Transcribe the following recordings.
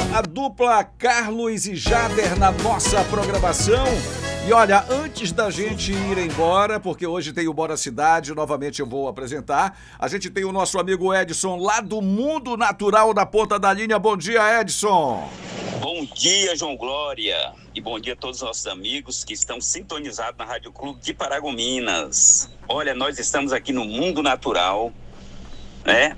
A dupla Carlos e Jader na nossa programação. E olha, antes da gente ir embora, porque hoje tem o Bora Cidade, novamente eu vou apresentar, a gente tem o nosso amigo Edson lá do Mundo Natural da Ponta da Linha. Bom dia, Edson. Bom dia, João Glória. E bom dia a todos os nossos amigos que estão sintonizados na Rádio Clube de Paragominas. Olha, nós estamos aqui no Mundo Natural, né?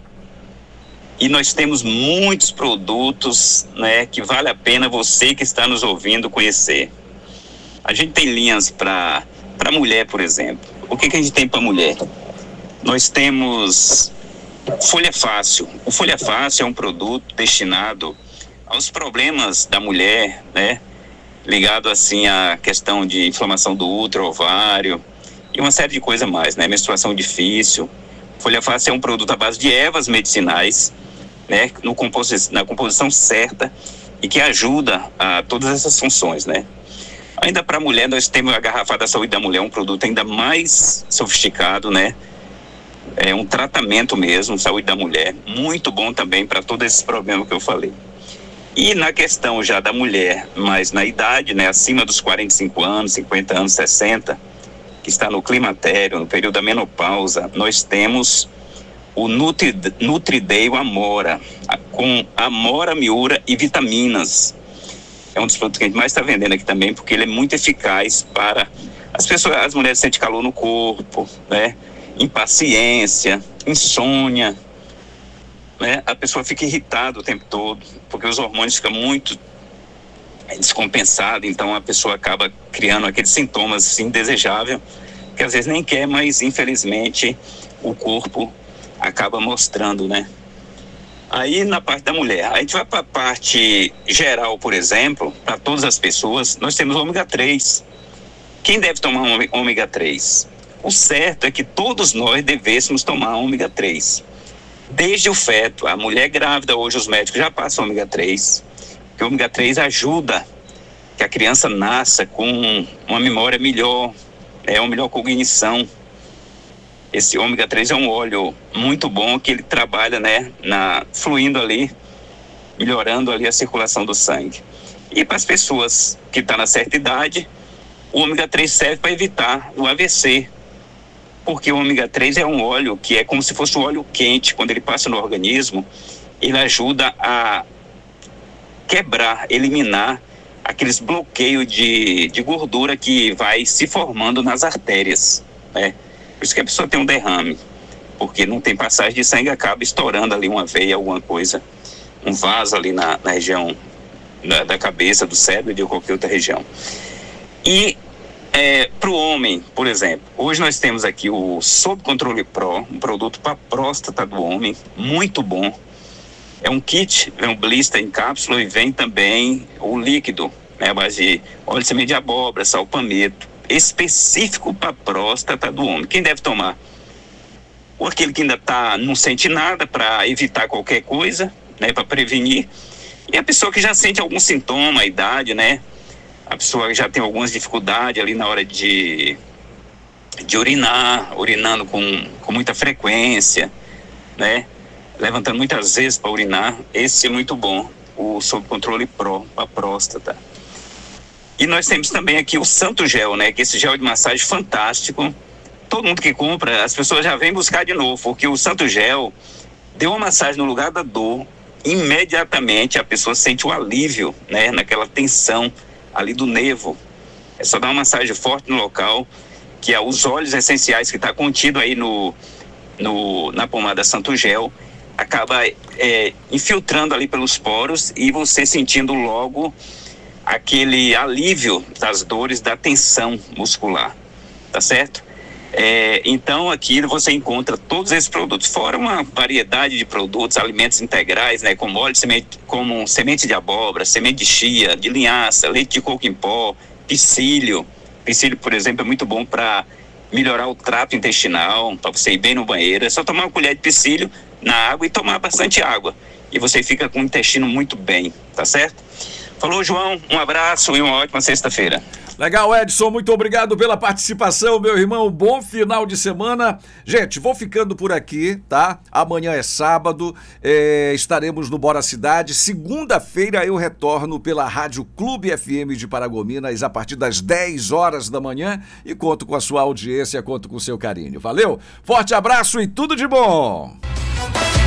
E nós temos muitos produtos, né, que vale a pena você que está nos ouvindo conhecer. A gente tem linhas para mulher, por exemplo. O que a gente tem para mulher? Nós temos Folha Fácil. O Folha Fácil é um produto destinado aos problemas da mulher, né? Ligado assim à questão de inflamação do útero, ovário e uma série de coisas mais, né? Menstruação difícil. Folha Fácil é um produto à base de ervas medicinais, né? Na composição certa e que ajuda a todas essas funções, né? Ainda para a mulher, nós temos a Garrafada Saúde da Mulher, um produto ainda mais sofisticado, né? É um tratamento mesmo, saúde da mulher, muito bom também para todos esses problemas que eu falei. E na questão já da mulher, mas na idade, né, acima dos 45 anos, 50 anos, 60, que está no climatério, no período da menopausa, nós temos o Nutriday, o Amora, com Amora, Miura e vitaminas. É um dos produtos que a gente mais está vendendo aqui também, porque ele é muito eficaz para as pessoas, as mulheres sentem calor no corpo, né, impaciência, insônia, né? A pessoa fica irritada o tempo todo, porque os hormônios ficam muito descompensados, então a pessoa acaba criando aqueles sintomas assim, indesejáveis, que às vezes nem quer, mas infelizmente o corpo acaba mostrando, né? Aí na parte da mulher, a gente vai para a parte geral, por exemplo, para todas as pessoas, nós temos o ômega 3. Quem deve tomar um ômega 3? O certo é que todos nós devêssemos tomar ômega 3. Desde o feto, a mulher grávida, hoje os médicos já passam ômega 3, porque o ômega 3 ajuda que a criança nasça com uma memória melhor, uma melhor cognição. Esse ômega 3 é um óleo muito bom que ele trabalha, né, fluindo ali, melhorando ali a circulação do sangue. E para as pessoas que estão na certa idade, o ômega 3 serve para evitar o AVC. Porque o ômega 3 é um óleo que é como se fosse um óleo quente. Quando ele passa no organismo, ele ajuda a quebrar, eliminar aqueles bloqueios de gordura que vai se formando nas artérias, né? Por isso que a pessoa tem um derrame, porque não tem passagem de sangue, acaba estourando ali uma veia, alguma coisa, um vaso ali na região da cabeça, do cérebro, de qualquer outra região. E para o homem, por exemplo, hoje nós temos aqui o Sob Controle Pro, um produto para a próstata do homem, muito bom. É um kit, vem um blister em cápsula e vem também o líquido, né, a base de óleo de semente de abóbora, salpameto, específico para a próstata do homem. Quem deve tomar? Ou aquele que ainda não sente nada, para evitar qualquer coisa, né, para prevenir. E a pessoa que já sente algum sintoma, a idade, né? A pessoa já tem algumas dificuldades ali na hora de urinar, urinando com muita frequência, né? Levantando muitas vezes para urinar. Esse é muito bom, o Sob Controle Pro, para a próstata. E nós temos também aqui o Santo Gel, né? Que é esse gel de massagem fantástico. Todo mundo que compra, as pessoas já vêm buscar de novo, porque o Santo Gel deu uma massagem no lugar da dor, imediatamente a pessoa sente o alívio, né? Naquela tensão ali do nervo. É só dar uma massagem forte no local, que é os óleos essenciais que está contido aí na pomada Santo Gel, acaba infiltrando ali pelos poros e você sentindo logo aquele alívio das dores, da tensão muscular, tá certo? Então aqui você encontra todos esses produtos, fora uma variedade de produtos, alimentos integrais, né, como óleo de semente, como semente de abóbora, semente de chia, de linhaça, leite de coco em pó, psyllium. Psyllium, por exemplo, é muito bom para melhorar o trato intestinal, para você ir bem no banheiro. É só tomar uma colher de psyllium na água e tomar bastante água, e você fica com o intestino muito bem, tá certo? Falou, João, um abraço e uma ótima sexta-feira. Legal, Edson, muito obrigado pela participação, meu irmão, bom final de semana. Gente, vou ficando por aqui, tá? Amanhã é sábado, estaremos no Bora Cidade. Segunda-feira eu retorno pela Rádio Clube FM de Paragominas a partir das 10 horas da manhã e conto com a sua audiência, conto com o seu carinho. Valeu, forte abraço e tudo de bom!